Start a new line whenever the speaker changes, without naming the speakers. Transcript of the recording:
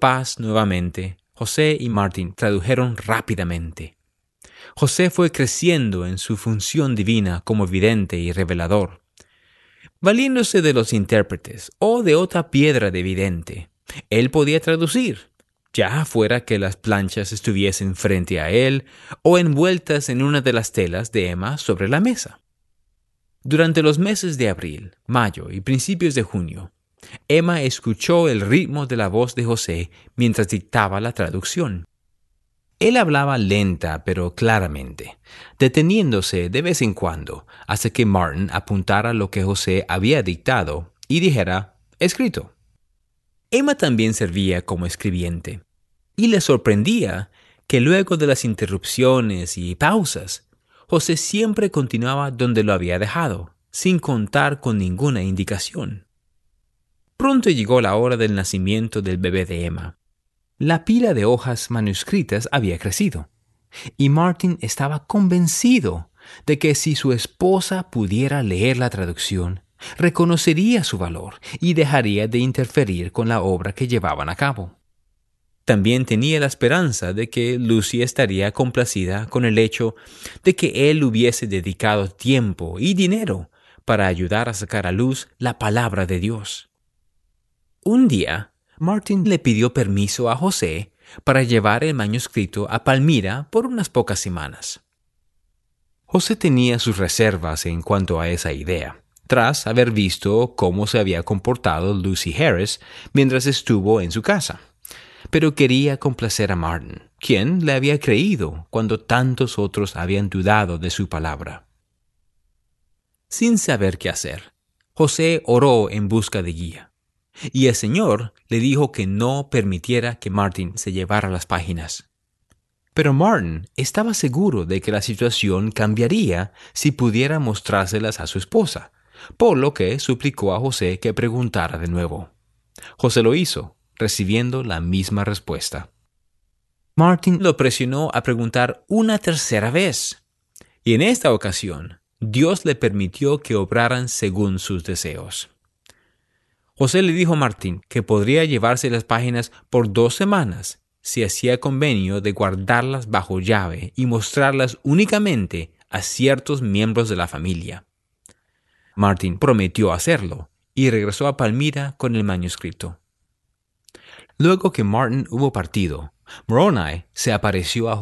paz nuevamente, José y Martin tradujeron rápidamente. José fue creciendo en su función divina como vidente y revelador. Valiéndose de los intérpretes o de otra piedra de vidente, él podía traducir, ya fuera que las planchas estuviesen frente a él o envueltas en una de las telas de Emma sobre la mesa. Durante los meses de abril, mayo y principios de junio, Emma escuchó el ritmo de la voz de José mientras dictaba la traducción. Él hablaba lenta pero claramente, deteniéndose de vez en cuando hasta que Martin apuntara lo que José había dictado y dijera «escrito». Emma también servía como escribiente, y le sorprendía que luego de las interrupciones y pausas, José siempre continuaba donde lo había dejado, sin contar con ninguna indicación. Pronto llegó la hora del nacimiento del bebé de Emma. La pila de hojas manuscritas había crecido, y Martin estaba convencido de que si su esposa pudiera leer la traducción, reconocería su valor y dejaría de interferir con la obra que llevaban a cabo. También tenía la esperanza de que Lucy estaría complacida con el hecho de que él hubiese dedicado tiempo y dinero para ayudar a sacar a luz la palabra de Dios. Un día, Martin le pidió permiso a José para llevar el manuscrito a Palmira por unas pocas semanas. José tenía sus reservas en cuanto a esa idea, tras haber visto cómo se había comportado Lucy Harris mientras estuvo en su casa. Pero quería complacer a Martin, quien le había creído cuando tantos otros habían dudado de su palabra. Sin saber qué hacer, José oró en busca de guía. Y el Señor le dijo que no permitiera que Martin se llevara las páginas. Pero Martin estaba seguro de que la situación cambiaría si pudiera mostrárselas a su esposa, por lo que suplicó a José que preguntara de nuevo. José lo hizo, recibiendo la misma respuesta. Martin lo presionó a preguntar una tercera vez, y en esta ocasión Dios le permitió que obraran según sus deseos. José le dijo a Martín que podría llevarse las páginas por 2 semanas si hacía convenio de guardarlas bajo llave y mostrarlas únicamente a ciertos miembros de la familia. Martín prometió hacerlo y regresó a Palmira con el manuscrito. Luego que Martin hubo partido, Moroni se apareció a